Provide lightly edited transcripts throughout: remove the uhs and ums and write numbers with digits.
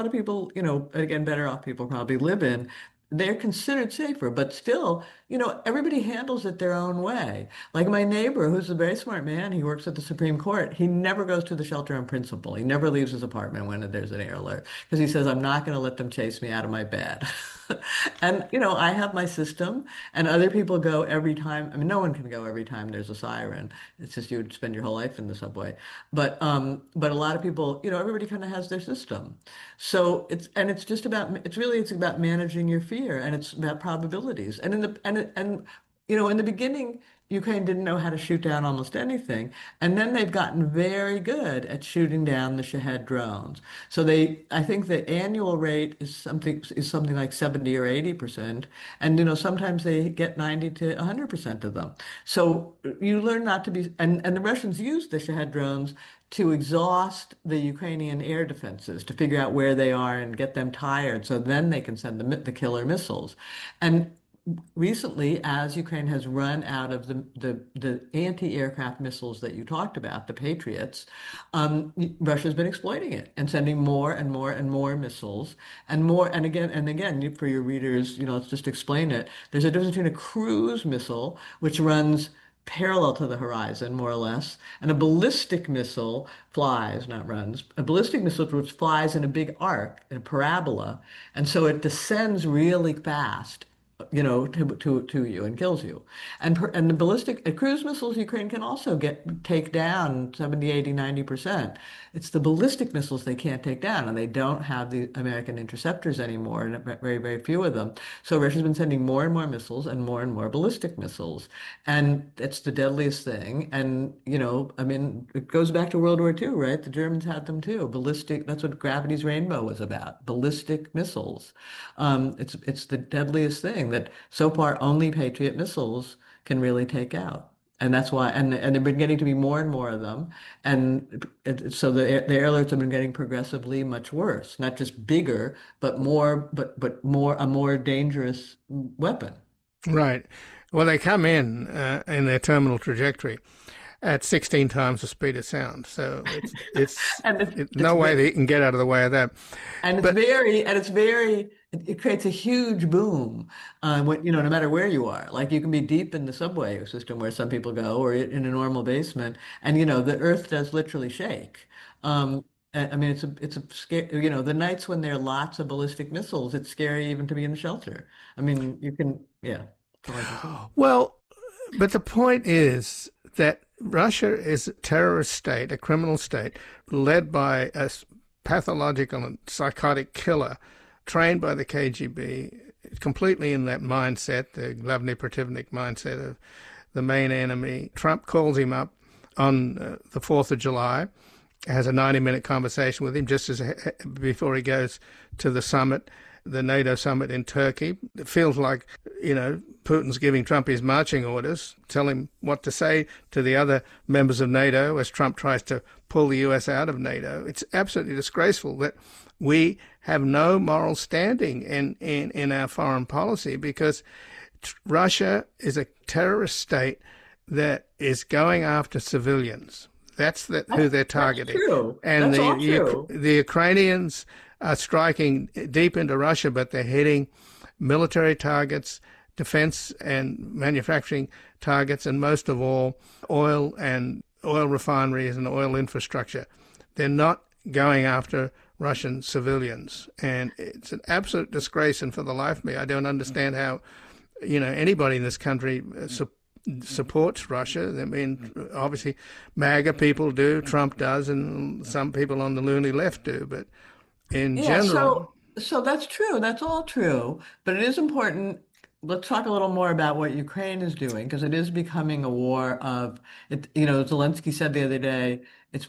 of people, again, better off people probably live in, they're considered safer, but still, everybody handles it their own way. Like my neighbor, who's a very smart man, he works at the Supreme Court. He never goes to the shelter on principle. He never leaves his apartment when there's an air alert because he says, I'm not going to let them chase me out of my bed. And, I have my system, and other people go every time. I mean, no one can go every time there's a siren. It's just you would spend your whole life in the subway. But a lot of people, everybody kind of has their system. So it's about managing your fear, and it's about probabilities. And in the beginning, Ukraine didn't know how to shoot down almost anything, and then they've gotten very good at shooting down the Shahed drones. So I think the annual rate is something like 70 or 80%, and sometimes they get 90 to 100% of them. So you learn not to be, and the Russians use the Shahed drones to exhaust the Ukrainian air defenses, to figure out where they are and get them tired, so then they can send the killer missiles. And recently, as Ukraine has run out of the anti-aircraft missiles that you talked about, the Patriots, Russia's been exploiting it and sending more and more and more missiles and more. And again, for your readers, let's just explain it. There's a difference between a cruise missile, which runs parallel to the horizon, more or less, and a ballistic missile flies, not runs. A ballistic missile which flies in a big arc, in a parabola, and so it descends really fast, to you and kills you. And the cruise missiles, Ukraine can also take down 70, 80, 90%. It's the ballistic missiles they can't take down, and they don't have the American interceptors anymore, and very, very few of them. So Russia's been sending more and more ballistic missiles, and it's the deadliest thing. And I mean, it goes back to World War II, right? The Germans had them too. Ballistic. That's what Gravity's Rainbow was about. Ballistic missiles. It's the deadliest thing that so far only Patriot missiles can really take out. And that's why, and they've been getting to be more and more of them. And so the air alerts have been getting progressively much worse, not just bigger, but a more dangerous weapon. Right. Well, they come in their terminal trajectory at 16 times the speed of sound. So And it's no way they can get out of the way of that. And But it creates a huge boom, no matter where you are. Like you can be deep in the subway system where some people go, or in a normal basement, and the earth does literally shake. I mean, it's a scary, the nights when there are lots of ballistic missiles, it's scary even to be in the shelter. I mean, yeah. well, but the point is that Russia is a terrorist state, a criminal state, led by a pathological and psychotic killer trained by the KGB, completely in that mindset, the Glavny Protivnik mindset of the main enemy. Trump calls him up on the 4th of July, has a 90-minute conversation with him just before he goes to the summit, the NATO summit in Turkey. It feels like, Putin's giving Trump his marching orders, tell him what to say to the other members of NATO as Trump tries to pull the US out of NATO. It's absolutely disgraceful that we have no moral standing in our foreign policy because Russia is a terrorist state that is going after civilians. That's who they're targeting. That's true. And That's all true. the Ukrainians are striking deep into Russia, but they're hitting military targets, defense and manufacturing targets, and most of all, oil refineries and oil infrastructure. They're not going after Russian civilians. And it's an absolute disgrace. And for the life of me, I don't understand how, anybody in this country supports Russia. I mean, obviously, MAGA people do, Trump does, and some people on the loony left do. But in Yeah, general, so that's true. That's all true. But it is important. Let's talk a little more about what Ukraine is doing because it is becoming a war of it. Zelensky said the other day,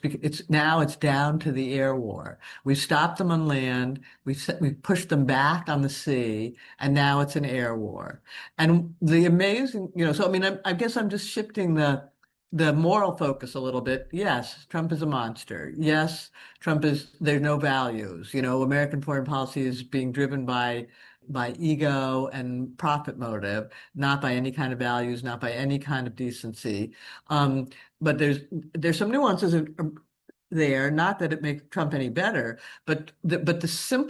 it's down to the air war. We stopped them on land, we pushed them back on the sea, and now it's an air war. And the amazing, so I mean, I guess I'm just shifting the moral focus a little bit. Yes, Trump is a monster. Yes, there's no values. American foreign policy is being driven by ego and profit motive, not by any kind of values, not by any kind of decency. But there's some nuances there, not that it makes Trump any better, but the simple